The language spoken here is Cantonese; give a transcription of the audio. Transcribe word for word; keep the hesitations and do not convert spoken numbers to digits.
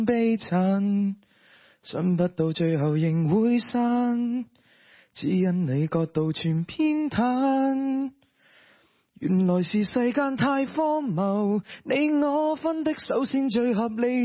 悲慘，想不到最後仍會散，只因你角度全偏袒。原來是世間太荒謬，你我分的首先最合理。